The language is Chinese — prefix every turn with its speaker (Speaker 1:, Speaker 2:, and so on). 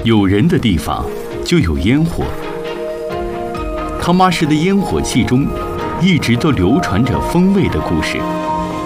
Speaker 1: 有人的地方就有烟火。汤妈市的烟火气中，一直都流传着风味的故事。